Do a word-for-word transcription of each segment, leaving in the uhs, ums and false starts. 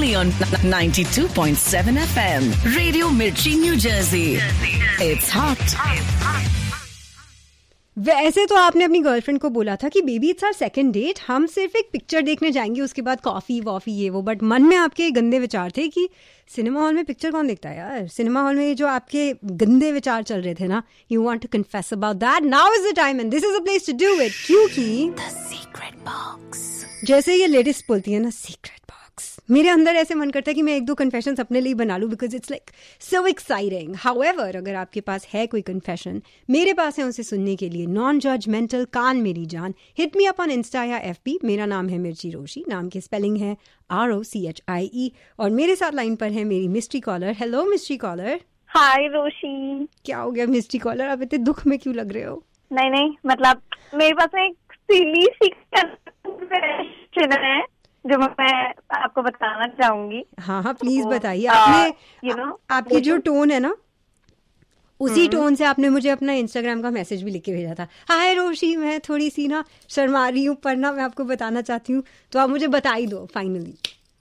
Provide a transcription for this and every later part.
only on ninety-two point seven F M. Radio Mirchi, New Jersey. It's hot. वैसे तो आपने अपनी girlfriend को बोला था कि baby it's our second date, हम सिर्फ एक पिक्चर देखने जाएंगे, उसके बाद कॉफी वॉफी ये वो, बट मन में आपके गंदे विचार थे कि सिनेमा हॉल में पिक्चर कौन देखता है यार। सिनेमा हॉल में जो आपके गंदे विचार चल रहे थे ना, you want to confess about that, now is the time and this is the place to do it, क्योंकि द सीक्रेट बॉक्स, जैसे ये लेडीज बोलती है ना, सीक्रेट बॉक्स, मेरे अंदर ऐसे मन करता है कि मैं एक दो कन्फेशंस अपने लिए बना लूं, because it's like so exciting. However, अगर आपके पास है कोई कन्फेशन, मेरे पास है उसे सुनने के लिए, नॉन जजमेंटल, कान मेरी जान, hit me up on Insta या एफ बी। मेरा नाम है मिर्ची रोशी, नाम की स्पेलिंग है R O C H I ई, और मेरे साथ लाइन पर है मेरी mystery collar. Hello mystery collar. हाय रोशी। क्या हो गया मिस्ट्री कॉलर, आप इतने दुख में क्यों लग रहे हो? नहीं नहीं, मतलब मेरे पास एक सिली सी कन्फेशन है जो मैं आपको बताना चाहूंगी। हाँ हाँ प्लीज बताइए। आपने यू नो आपकी जो टोन है ना, उसी टोन से आपने मुझे अपना इंस्टाग्राम का मैसेज भी लिख के भेजा था। हाय रोशी, मैं थोड़ी सी ना शर्मा रही हूँ, पर ना मैं आपको बताना चाहती हूँ, तो आप मुझे बता ही दो फाइनली।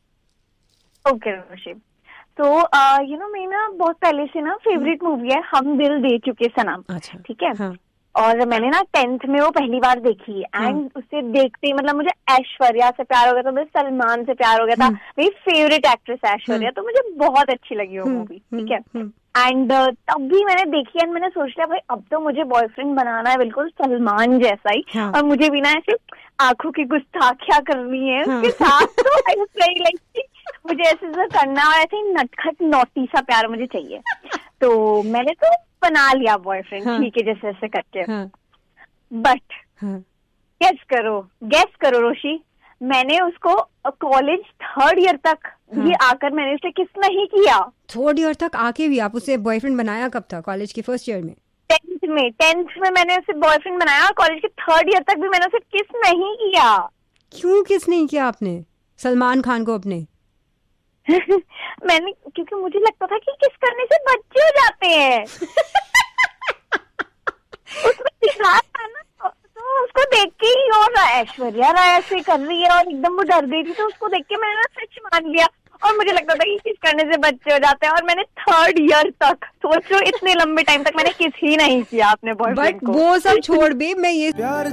ओके रोशी, तो यू नो मेरी ना बहुत पहले से ना फेवरेट मूवी है हम दिल दे चुके सनम। अच्छा, ठीक है। हाँ. और मैंने ना टेंथ में वो पहली बार देखी एंड हाँ. उसे देखते ही मतलब मुझे ऐश्वर्या से प्यार हो गया था, मुझे सलमान से प्यार हो गया था। मेरी फेवरेट एक्ट्रेस ऐश्वर्या, तो मुझे बहुत अच्छी लगी वो मूवी। ठीक है। एंड uh, तब भी मैंने देखी एंड मैंने सोच लिया भाई अब तो मुझे बॉयफ्रेंड बनाना है बिल्कुल सलमान जैसा ही। हाँ. और मुझे भी ना ऐसे आंखों की गुस्ताखियां करनी है उसके साथ। तो आई वाज वेरी लाइक मुझे ऐसे ऐसा करना, और ऐसे नटखट नोटी सा प्यार मुझे चाहिए। तो मैंने तो बना लिया बॉयफ्रेंड। हाँ. ठीक है, जैसे ऐसे करके। हाँ. बट गेस करो गेस करो रोशी, मैंने उसको कॉलेज थर्ड ईयर तक हाँ. ये आकर मैंने उसे किस नहीं किया। थर्ड ईयर तक आके भी आप उसे बॉयफ्रेंड बनाया कब था? कॉलेज के फर्स्ट ईयर में? टेंथ में टेंथ में मैंने उसे बॉयफ्रेंड बनाया, और कॉलेज के थर्ड ईयर तक भी मैंने उसे किस नहीं किया। क्यों किस नहीं किया आपने सलमान खान को अपने? मैंने क्योंकि मुझे लगता था कि किस करने से बच्चे हो जाते हैं। उसमें दिखा था ना, तो उसको देख के ही, और ऐश्वर्या राय से कर रही है और एकदम वो डर गई थी, तो उसको देख के मैंने ना सच मान लिया, और मुझे लगता था कि किस करने से बच्चे हो जाते हैं। और मैंने थर्ड ईयर तक, सोचो इतने लंबे टाइम तक मैंने किस ही नहीं किया अपने बॉयफ्रेंड को। वो सब छोड़ भी मैं ये